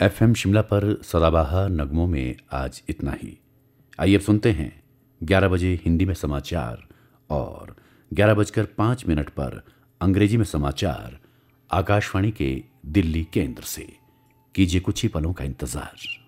FM Shimla पर सदाबहार नगमों में आज इतना ही। आइए अब सुनते हैं 11 बजे हिंदी में समाचार और 11:05 पर अंग्रेजी में समाचार आकाशवाणी के दिल्ली केंद्र से। कीजिए कुछ ही पलों का इंतजार।